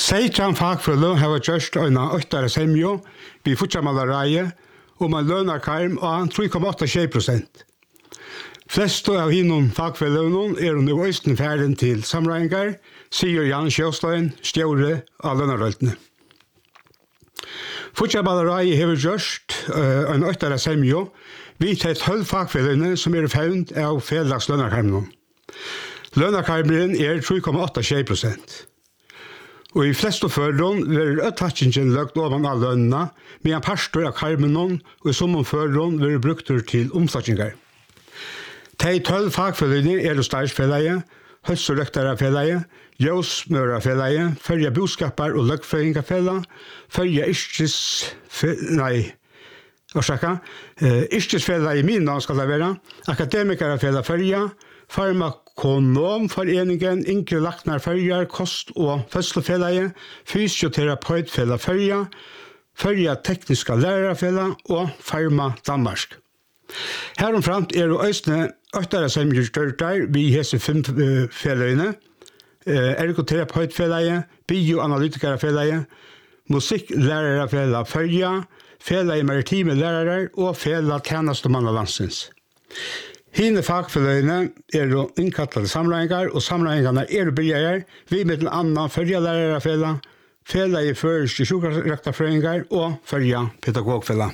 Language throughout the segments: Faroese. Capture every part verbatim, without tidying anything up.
Seitjan fagfølge har gjort øyne åttere semjo vi fortsammalareie om en lønarkarm av tre komma åtta prosent. Flest av hinnom fagfølgene er under øysten ferden til samreinger, sier Jan Sjøstein, stjåre av lønarøltene. Fortsammalareie har gjort en åttere semjo vi til tolv fagfølgene som er fevnt av fedlags lønarkarmen. Lønarkarmen er tre komma åtta prosent. Og i flest av føreren vil øttatsingen løgt ovan av lønna, med en pastor av karmenon, og i sommon føreren vil brukt til omstatsingar. De tolv fagfølgene er det starsfellige, høstsorøktarafjellige, jøsmørafjellige, følge boskapar og løgføringafellige, følge yrkes... Nei, orsaka. Yrkesfellige i min navn skal det være, akademikarafjellige følge, Farmakonomforeningen, Inkre Laknar Følger, Kost- og Fødselsfellige, Fysioterapeutfeller Følger, Følger Tekniska Lærerfeller og Farma Danmark. Heromframt er det østene åttere semjurstørter vi hese fem fellerne, Ergoterapeutfellige, Bioanalytikerfellige, Musikklærerfeller Følger, Fellige Maritime Lærere og Fellige Tjenestemannalandsens. Hine fagfølgene er innkattet samreinger, og samreingene er brygjere, vi med den andre følge lærerfella, fella i første sjukkerakterføringer og følge pedagogfella.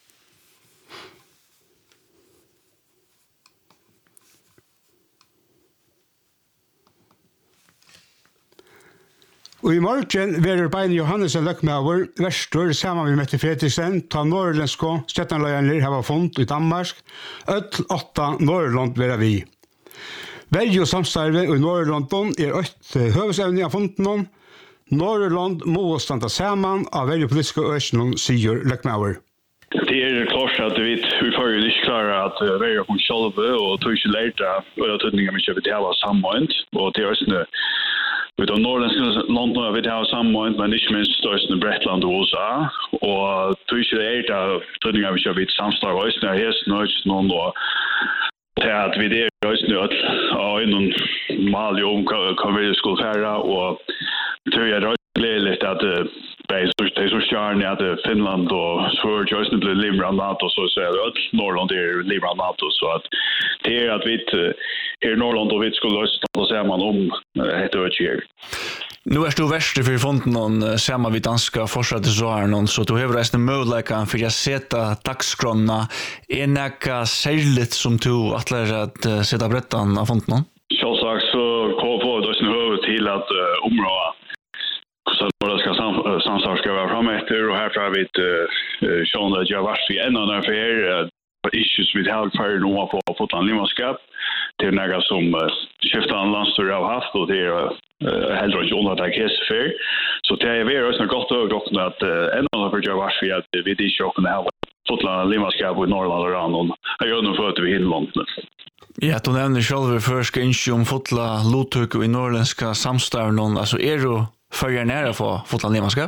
Og i morgen vil Beine Johannes Løkmauer verstor sammen med Mette Fredriksen ta norrlandske støttenløyene har funnet i Danmark. Øtl åtta Norrland vil vi. Velge og samstarve i Norrlanden er økt høvesevne av funnet noen. Norrland må stande sammen av velge politiske øsene, sier Løkmauer. Det er klart at vi fører ikke klarer at være på selv og tog ikke lærte av tøtninger vi ikke vil ha sammenhånd. Og det er også vi tar norrländska land nu vi har samman men inte minst största Bretland och U S A och tror det är det tydligen vi kör vid samstarv just när häst nöjs någon då till att vi det just nu att ja inom mal om kan vi skulle färra och tror jag det är lite att det är så stjärna att Finland och Sverige just nu blir limrande NATO så så är det Norrland är limrande NATO så att det är att vi i Norrland och vi skulle lösa då ser man om ett år här. Nu är du värst för fonden någon samma vi danska fortsatte så här någon så du har resten möjligheten för att sätta dagskrona enaka särskilt som du att lära att sätta brettan av fonden. Så sagt så kommer på då sen hör till att områda så det ska samstarv ska vara framöver och här får vi ett sjön att jag vart vi ännu när för issues vi har för nu har fått fått en limaskap det är några som skiftar landstyr har haft och det är heller inte undantag för så det är väl också gott och gott att ännu för jag vart vi att vi det är också när fått en limaskap i Norrland och rann jag gör nog för att vi hinner långt. Ja, du nämner själv först inte om fotla lotuk i norrländska samstarv alltså är du för nära för fotla limaskap?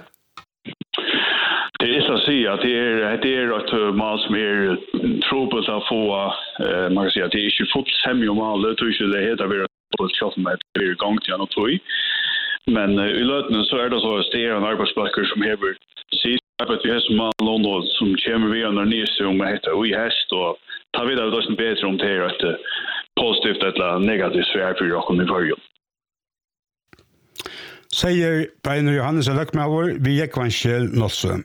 Det är så att säga att det är det är att mal som är trubbel att få man kan säga att det är inte fått semiomal det tror jag det heter vi på chatten med det är gång till något tror men i löten så är det så att det är en arbetsplats som häver sig att vi har som mal som kommer vi under nyss om det heter vi häst och tar vi det då sen bättre om det är att positivt eller negativt för för och i början. Säger Beine Johannes Løkmauer vi gick vanskjell nosse.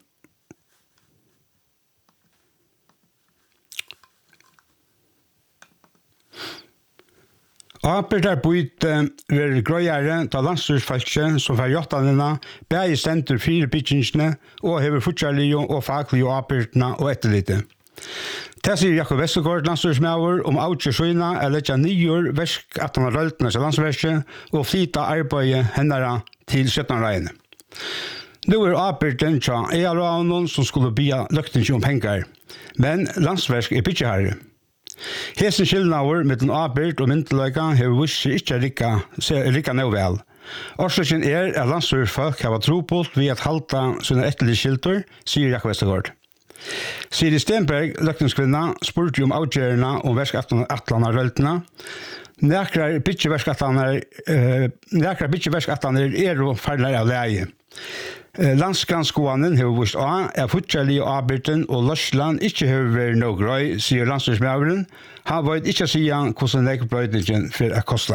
Apertar byte ver grøyere til landstyrsfalske som får gjøttanene, begge stenter fire pitchingsene og hever fortsalige og faglige apertene og etterlite. Det sier Jakob Vestergaard, landstyrsmauer, om avgjørsøyene er letja nyer versk at han har røltene til landsverket og flyta arbeidet hendere til syttenreiene. Nå er aperten til E R A-nån som skulle bia løkten om penger, men landsverk er pitcheherre. Hesen skillnader med den Abert og myndeløyga har vist ikke rikka nå vel. Årsaken er at landstyrsfolk har vært tropult ved at halta sine etterlige skilter, sier Jakob Vestergaard. Siri Stenberg, løkningskvinna, spurte om avgjørende om verskaftene atlana røltene. Nekrar bytjeverskatlaner eh nekrar bytjeverskatlaner er jo farligere av leie. Eh, Landsgranskoanen har vist A er futsalig og arbeiden og Løsland ikke har vært noe grøy, sier landstyrsmøveren. Han vet ikke å si hvordan lekebrøydningen for å koste.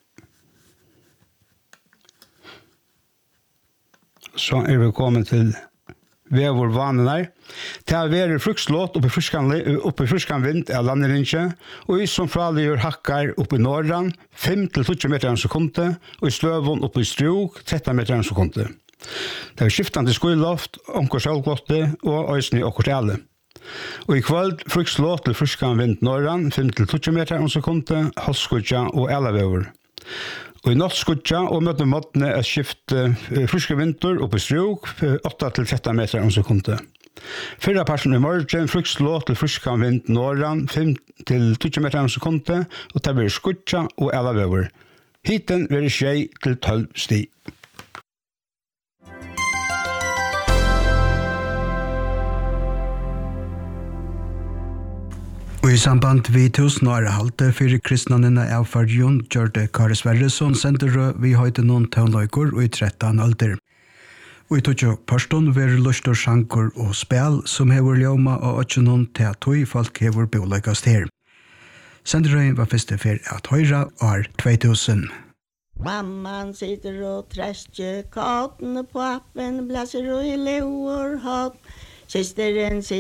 Så er vi kommet til vever vanene. Det har vært frukslåt oppe i fruskan vind av landerinje, og i som fraliggjør hakkar oppe i Norran, fem til tjue meter om sekundet, og i støvun oppe i Strug, tretten meter om sekundet. Det er skiftande skoiloft, omkor sjølglotte og øysni og kortale. Og i kvöld frukslåt til fruskan vind Norran, fem til tjue meter om sekundet, halvskudja og elavever. Og i nattskudja og møtte måttene er skifte friske vinter oppe i Strug, åtte til tretten meter om sekundet. Fyrre personen i morgen frukslåt til fruskan vind Norran, fem til tjue meter om sekundet, og det blir skudja og elavever. Hiten blir tjei til tolv sti. Og i samband vi tusen år halte fyrir kristnanina av fargjón gjørte Kari Sverresson sender vi høyde noen tøvnløyker og i trettan alder. Og i tog påstånd ver lustor sjankur og spel som hever ljoma og ikke noen teatoi folk hever beoløykast her. Senderøyen var første for at høyra år två tusen. Mamman sitter og trestje kattene på appen, blæser og i lever hatt. Systeren sitter